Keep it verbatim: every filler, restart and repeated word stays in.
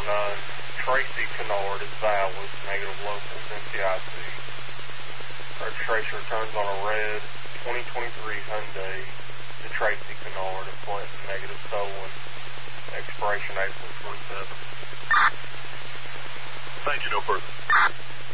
nine. Tracy Kennard is valid, negative locals, N C I C. Registration returns on a red twenty twenty-three Hyundai, the Tracy Kennard of Clinton, negative stolen. Expiration April twenty-seventh. Thank you, no further.